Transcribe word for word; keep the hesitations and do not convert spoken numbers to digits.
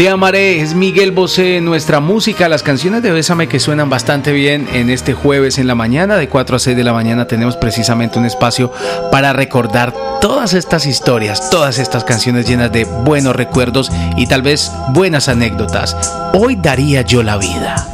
Te amaré, es Miguel Bosé, nuestra música, las canciones de Bésame que suenan bastante bien en este jueves en la mañana, de cuatro a seis de la mañana tenemos precisamente un espacio para recordar todas estas historias, todas estas canciones llenas de buenos recuerdos y tal vez buenas anécdotas. Hoy daría yo la vida.